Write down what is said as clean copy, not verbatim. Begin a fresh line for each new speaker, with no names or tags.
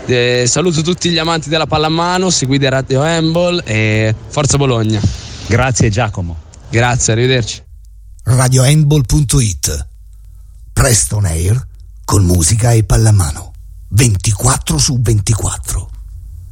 Saluto tutti gli amanti della pallamano, seguite Radio Handball e Forza Bologna.
Grazie Giacomo.
Grazie, arrivederci.
radiohandball.it. Presto on air con musica e pallamano 24/24.